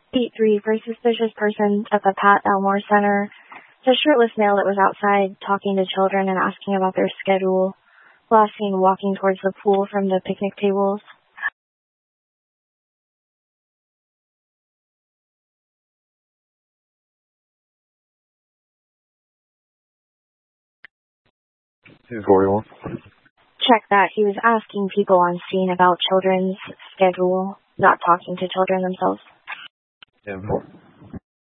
Beat 3 for suspicious persons at the Pat Elmore Center. The shirtless male that was outside talking to children and asking about their schedule. Last seen walking towards the pool from the picnic tables. He's 41. Check that. He was asking people on scene about children's schedule, not talking to children themselves. Yeah,